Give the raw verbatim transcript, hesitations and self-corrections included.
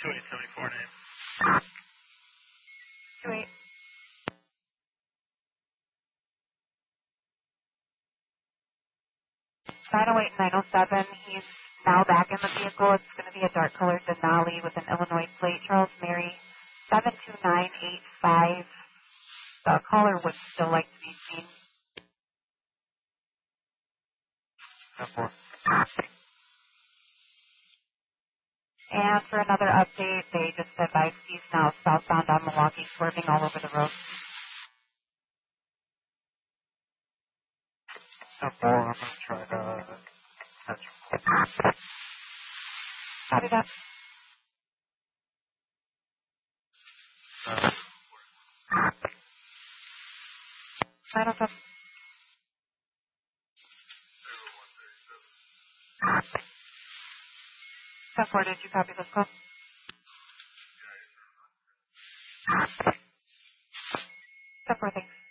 two eight seven four name. two eight. nine oh eight nine oh seven. He's now back in the vehicle. It's going to be a dark colored Denali with an Illinois plate. Charles Mary seven two nine eight five. The caller would still like to be seen. And for another update, they just advised he's now southbound on Milwaukee, swerving all over the road. ten four, I'm going to try to catch him. Copy that. Uh, nine oh seven. ten four, did you copy this call? ten four, thanks.